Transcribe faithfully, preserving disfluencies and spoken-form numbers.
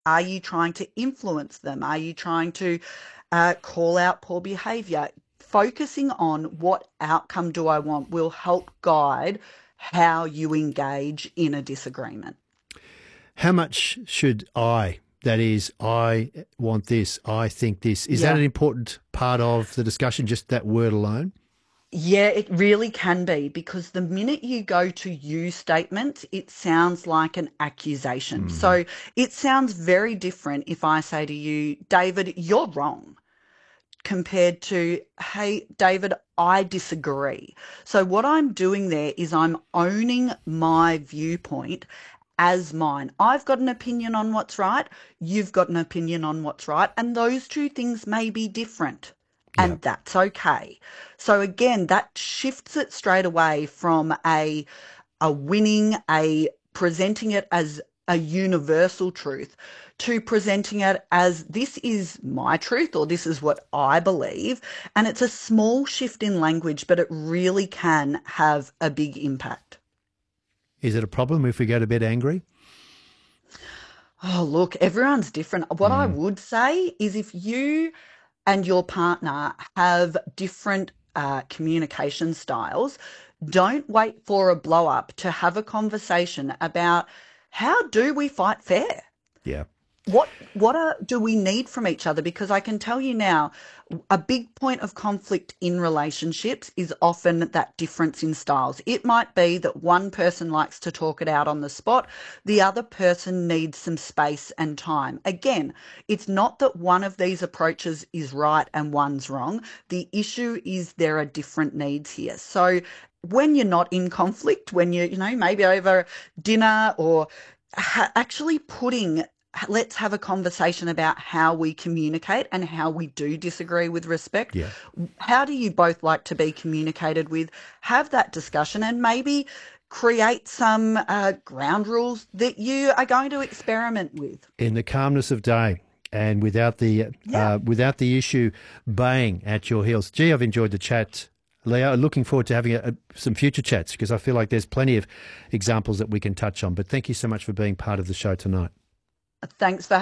Are you trying to influence them? Are you trying to uh, call out poor behaviour? Focusing on what outcome do I want will help guide how you engage in a disagreement. How much should I, that is, I want this, I think this, is that Yeah. an important part of the discussion, just that word alone? Yeah, it really can be because the minute you go to you statements, it sounds like an accusation. Mm. So it sounds very different if I say to you, David, you're wrong, compared to, hey, David, I disagree. So what I'm doing there is I'm owning my viewpoint as mine. I've got an opinion on what's right. You've got an opinion on what's right. And those two things may be different. Yeah. And that's okay. So again, that shifts it straight away from a a winning, a presenting it as a universal truth to presenting it as this is my truth or this is what I believe. And it's a small shift in language, but it really can have a big impact. Is it a problem if we go to bed angry? Oh, look, everyone's different. What I Mm. would say is if you and your partner have different uh, communication styles, don't wait for a blow up to have a conversation about how do we fight fair? Yeah. What what are, do we need from each other? Because I can tell you now, a big point of conflict in relationships is often that difference in styles. It might be that one person likes to talk it out on the spot, the other person needs some space and time. Again, it's not that one of these approaches is right and one's wrong. The issue is there are different needs here. So when you're not in conflict, when you, you know, maybe over dinner or ha- actually putting let's have a conversation about how we communicate and how we do disagree with respect. Yeah. How do you both like to be communicated with? Have that discussion and maybe create some uh, ground rules that you are going to experiment with. In the calmness of day and without the Yeah. uh, without the issue baying at your heels. Gee, I've enjoyed the chat, Leo. Looking forward to having a, a, some future chats because I feel like there's plenty of examples that we can touch on. But thank you so much for being part of the show tonight. Thanks for